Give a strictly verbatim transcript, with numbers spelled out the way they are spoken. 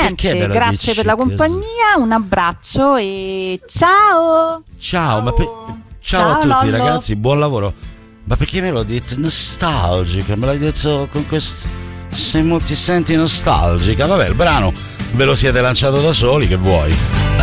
niente, me lo grazie dici per la così? compagnia, un abbraccio e ciao. Ciao, ma per... ciao, Ciao, a tutti Lollo. ragazzi, buon lavoro. Ma perché me l'ho detto nostalgica? Me l'hai detto con questo... Se mo ti senti nostalgica? Vabbè, il brano ve lo siete lanciato da soli, che vuoi?